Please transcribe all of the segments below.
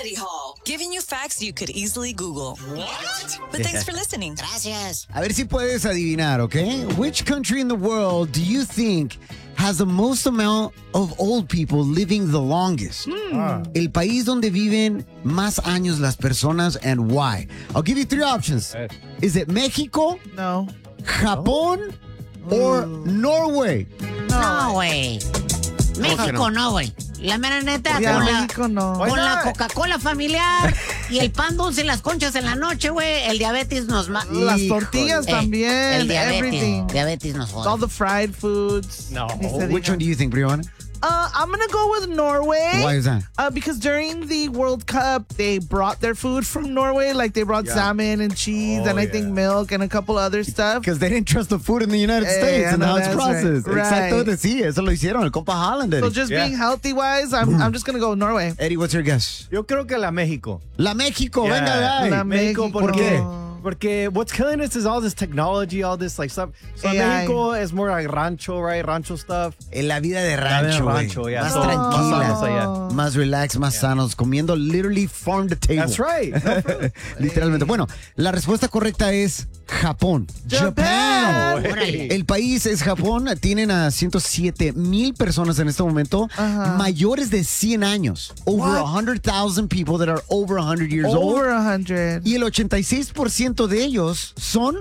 Study Hall, giving you facts you could easily Google. What? But thanks for listening. Gracias. A ver si puedes adivinar, ¿ok? Which country in the world do you think has the most amount of old people living the longest? El país donde viven más años las personas and why? I'll give you three options. Is it Mexico, No. Japón, or Norway? No, güey. México no, güey. La mera neta, Ya, con, México no. con la Coca-Cola familiar y el pan dulce y las conchas en la noche, güey, el diabetes nos mata. Las tortillas también. El Everything. diabetes nos All jode. the fried foods. No. Ni se Which diga. one do you think, Brianna? I'm going to go with Norway. Why is that? Because during the World Cup, they brought their food from Norway. Like they brought salmon and cheese and I think milk and a couple other stuff. Because they didn't trust the food in the United Hey, States I and know how it's that's processed. right. Exacto, Right. sí, eso lo hicieron, el compa Holland. So just being healthy-wise, I'm just going to go with Norway. Eddie, what's your guess? Yo creo que la México. La México, Yeah. venga, guy. La México, ¿por México. qué? Porque what's killing us is all this technology, all this like stuff. So AI. México is more like rancho, right? Rancho stuff. En la vida de La vida de rancho, güey. rancho, yeah. Más So, tranquila, más sanos allá. más relax, más sanos, comiendo literally farm to table. That's right. No, for real. Literalmente. Bueno, la respuesta correcta es Japón. Japan. Órale. El país es Japón. Tienen a 107,000 personas en este momento mayores de 100 años. Over 100,000 people that are over 100 years Over old. 100. Y el 86% de ellos son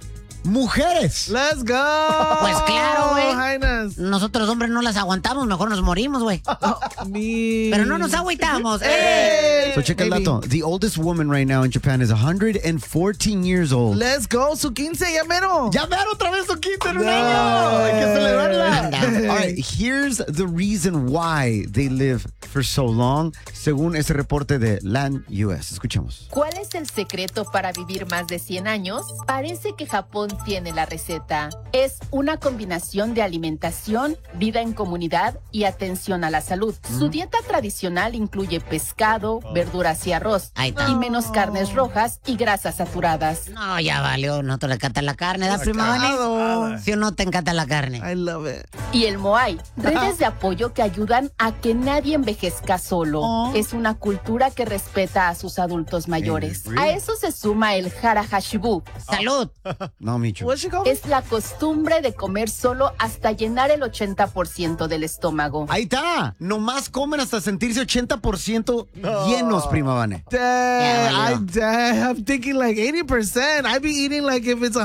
mujeres. Let's go. Pues claro, güey. Highness. Nosotros hombres no las aguantamos, mejor nos morimos, güey. Me. Pero no nos agüitamos. Hey. So check el Baby. dato. The oldest woman right now in Japan is 114 years old. Let's go. Su 15, ya mero. ¡Ya ver otra vez su quinta en un año! ¡Hay que celebrarla! Yeah. All right, here's the reason why they live for so long, según ese reporte de Land US. Escuchemos. ¿Cuál es el secreto para vivir más de 100 años? Parece que Japón tiene la receta. Es una combinación de alimentación, vida en comunidad y atención a la salud. Su dieta tradicional incluye pescado, verduras y arroz, Ahí está. y menos carnes rojas y grasas saturadas. No, ya valió. No te le encanta la carne, ¿da, prima Vane? Si o no te encanta la carne. I love it. Y el Moai, redes de apoyo que ayudan a que nadie envejezca solo. Es una cultura que respeta a sus adultos mayores. A eso se suma el Hara Hashibu. Salud. No, Micho. What's she called? Es la costumbre de comer solo hasta llenar el 80% del estómago. Ahí está. Nomás comen hasta sentirse 80% llenos, prima Vane. Dang, I'm thinking like 80%. I'd be eating like if it's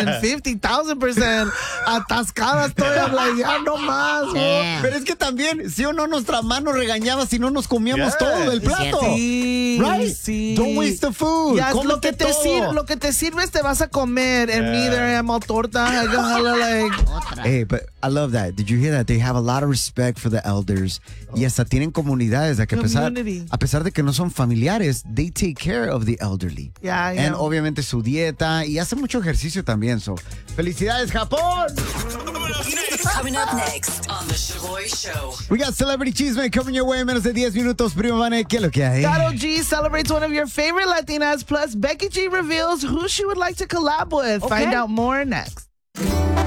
150,000%. Atascada estoy. I'm like, ya no más. Yeah. Pero es que también, si o no, nuestra mano regañaba si no nos comíamos todo del plato. Sí, Right? sí. Don't waste the food. Ya, Cómete lo que te todo. lo que te sirves te vas a comer. And me there I'm all torta. I got hella, like, Hey, but I love that. Did you hear that? They have a lot of respect for the elders. Y hasta tienen comunidades de que Community. a pesar de que no son familiares, they take care of the elderly. Yeah, I And know. obviamente su dieta y hace mucho ejercicio también. So, felicidades, Japón. Coming up next on The Shaboy Show. We got Celebrity Cheeseman coming your way en menos de 10 minutos. Prima Vane, ¿qué es lo que hay? Karol G celebrates one of your favorite Latinas. Plus, Becky G reveals who she would like to collab with. Find out more next.